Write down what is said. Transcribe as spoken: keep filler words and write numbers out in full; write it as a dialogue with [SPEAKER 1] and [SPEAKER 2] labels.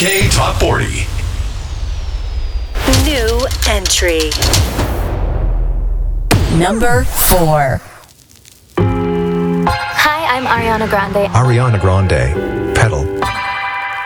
[SPEAKER 1] K Top forty.
[SPEAKER 2] New entry.
[SPEAKER 3] Number four.
[SPEAKER 4] Hi, I'm Ariana Grande.
[SPEAKER 5] Ariana Grande.